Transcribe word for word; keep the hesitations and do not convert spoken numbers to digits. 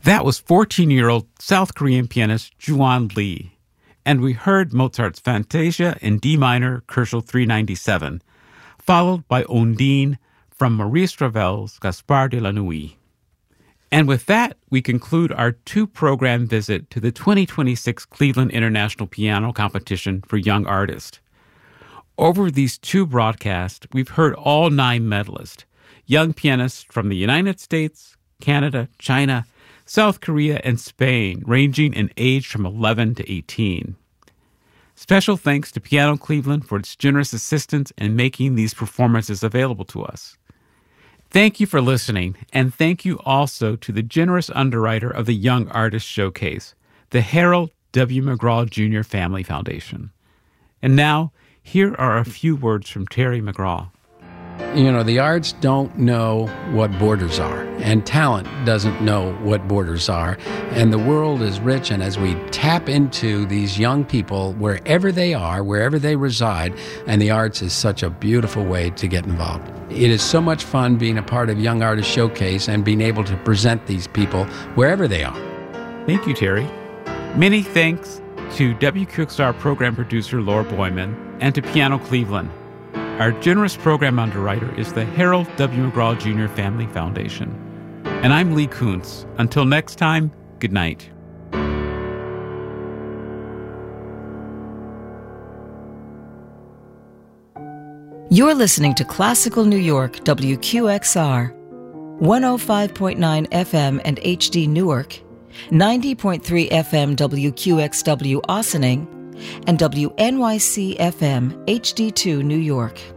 That was fourteen-year-old South Korean pianist Juan Lee. And we heard Mozart's Fantasia in D minor, Koschel three ninety-seven, followed by Ondine from Maurice Ravel's Gaspard de la Nuit. And with that, we conclude our two-program visit to the twenty twenty-six Cleveland International Piano Competition for Young Artists. Over these two broadcasts, we've heard all nine medalists, young pianists from the United States, Canada, China, South Korea, and Spain, ranging in age from eleven to eighteen. Special thanks to Piano Cleveland for its generous assistance in making these performances available to us. Thank you for listening, and thank you also to the generous underwriter of the Young Artist Showcase, the Harold W. McGraw Junior Family Foundation. And now, here are a few words from Terry McGraw. You know, the arts don't know what borders are, and talent doesn't know what borders are. And the world is rich, and as we tap into these young people, wherever they are, wherever they reside, and the arts is such a beautiful way to get involved. It is so much fun being a part of Young Artist Showcase and being able to present these people wherever they are. Thank you, Terry. Many thanks to W Q X R program producer Laura Boyman and to Piano Cleveland. Our generous program underwriter is the Harold W. McGraw Junior Family Foundation. And I'm Lee Kuntz. Until next time, good night. You're listening to Classical New York, W Q X R, one oh five point nine F M and H D Newark, ninety point three F M W Q X W Ossining, and W N Y C F M H D two New York.